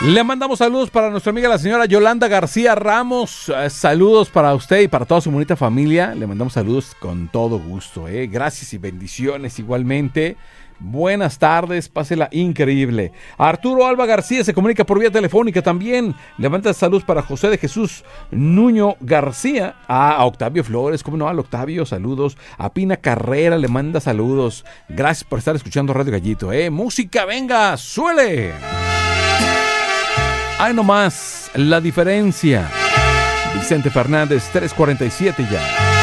Le mandamos saludos para nuestra amiga la señora Yolanda García Ramos. Saludos para usted y para toda su bonita familia. Le mandamos saludos con todo gusto. Gracias y bendiciones igualmente. Buenas tardes, pásela increíble. Arturo Alba García se comunica por vía telefónica también. Le manda saludos para José de Jesús Nuño García. A Octavio Flores, ¿cómo no? Al Octavio, saludos. A Pina Carrera le manda saludos. Gracias por estar escuchando Radio Gallito. Música, venga, suele. Hay nomás la diferencia. Vicente Fernández, 3:47 ya.